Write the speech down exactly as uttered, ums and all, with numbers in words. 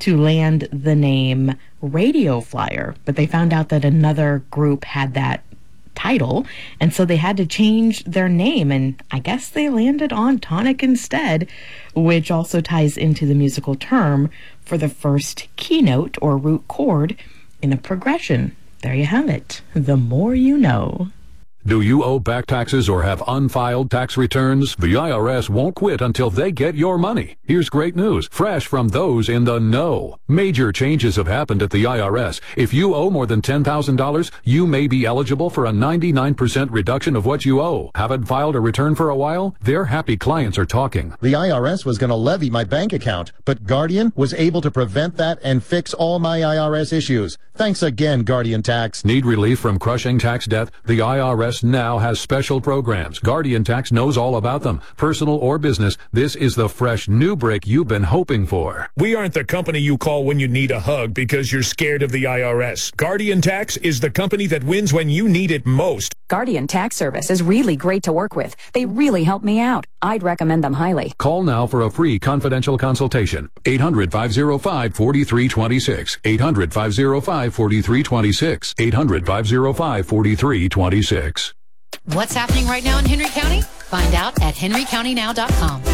to land the name Radio Flyer, but they found out that another group had that title, and so they had to change their name, and I guess they landed on Tonic instead, which also ties into the musical term for the first keynote or root chord in a progression. There you have it. The more you know. Do you owe back taxes or have unfiled tax returns? The I R S won't quit until they get your money. Here's great news, fresh from those in the know. Major changes have happened at the I R S. If you owe more than ten thousand dollars, you may be eligible for a ninety-nine percent reduction of what you owe. Haven't filed a return for a while? Their happy clients are talking. The I R S was going to levy my bank account, but Guardian was able to prevent that and fix all my I R S issues. Thanks again, Guardian Tax. Need relief from crushing tax debt? The I R S now has special programs. Guardian Tax knows all about them. Personal or business, this is the fresh new break you've been hoping for. We aren't the company you call when you need a hug because you're scared of the I R S. Guardian Tax is the company that wins when you need it most. Guardian Tax Service is really great to work with. They really help me out. I'd recommend them highly. Call now for a free confidential consultation. eight hundred, five oh five, four three two six. eight hundred, five oh five, four three two six. eight hundred, five oh five, four three two six. What's happening right now in Henry County? Find out at henry county now dot com.